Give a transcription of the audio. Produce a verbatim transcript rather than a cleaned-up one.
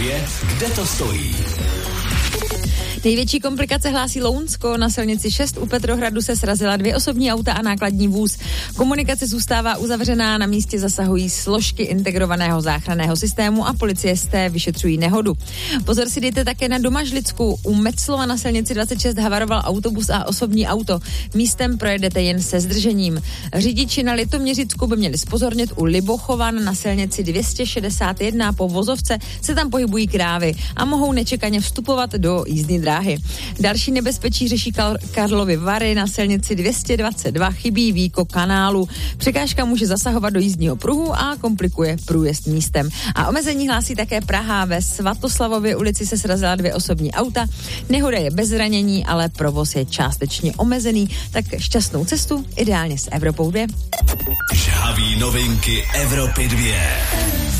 dvě, kde to stojí? Největší komplikace hlásí Lounsko. Na silnici šest u Petrohradu se srazila dvě osobní auta a nákladní vůz. Komunikace zůstává uzavřená, na místě zasahují složky integrovaného záchranného systému a policisté vyšetřují nehodu. Pozor si dejte také na Domažlicku. U Metzlova na silnici dvacet šest havaroval autobus a osobní auto. Místem projedete jen se zdržením. Řidiči na Litoměřicku by měli zpozornit u Libochovan na silnici dvě stě šedesát jedna. Po vozovce se tam pohybují krávy a mohou nečekaně vstupovat do jízdní dráhy. Další nebezpečí řeší Kar- Karlovy Vary na silnici dvě stě dvacet dva, chybí výkop kanálu. Překážka může zasahovat do jízdního pruhu a komplikuje průjezd místem. A omezení hlásí také Praha. Ve Svatoslavově ulici se srazila dvě osobní auta. Nehoda je bez zranění, ale provoz je částečně omezený. Tak šťastnou cestu, ideálně s Evropou dvě. Žhaví novinky Evropy dvě.